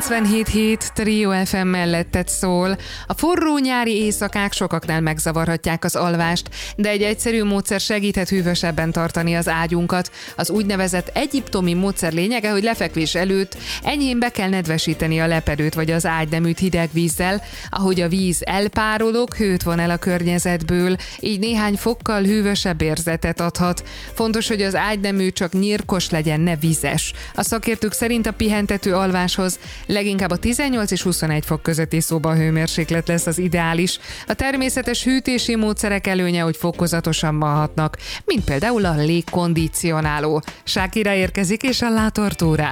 97.7 Trio FM mellettet szól. A forró nyári éjszakák sokaknál megzavarhatják az alvást, de egy egyszerű módszer segíthet hűvösebben tartani az ágyunkat. Az úgynevezett egyiptomi módszer lényege, hogy lefekvés előtt enyhén be kell nedvesíteni a lepedőt vagy az ágyneműt hideg vízzel. Ahogy a víz elpárolog, hőt von el a környezetből, így néhány fokkal hűvösebb érzetet adhat. Fontos, hogy az ágynemű csak nyírkos legyen, ne vizes. A szakértők szerint a pihentető alváshoz leginkább a 18 és 21 fok közötti szobahőmérséklet lesz az ideális. A természetes hűtési módszerek előnye, hogy fokozatosan hatnak, mint például a légkondicionáló. Sákira érkezik és a látortúrák.